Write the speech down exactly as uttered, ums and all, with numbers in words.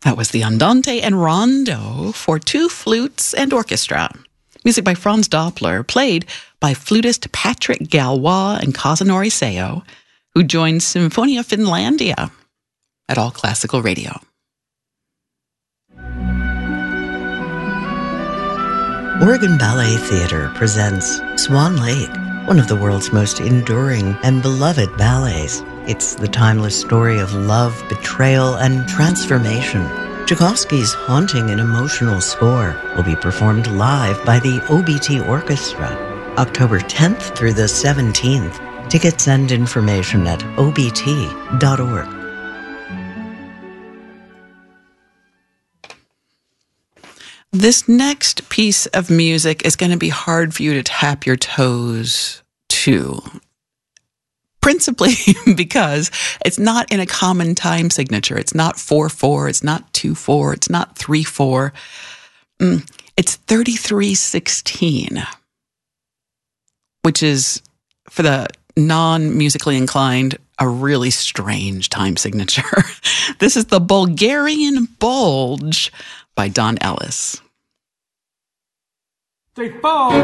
That was the Andante and Rondo for two flutes and orchestra. Music by Franz Doppler, played by flutist Patrick Galois and Kazunori Seo, who joined Sinfonia Finlandia at All Classical Radio. Oregon Ballet Theatre presents Swan Lake, one of the world's most enduring and beloved ballets. It's the timeless story of love, betrayal, and transformation. Tchaikovsky's haunting and emotional score will be performed live by the O B T Orchestra, October tenth through the seventeenth. Tickets and information at O B T dot org. This next piece of music is going to be hard for you to tap your toes to. Principally because it's not in a common time signature. It's not four four, it's not two four, it's not three four. Mm, it's thirty-three sixteen, which is, for the non-musically inclined, a really strange time signature. This is the Bulgarian Bulge by Don Ellis. They fall.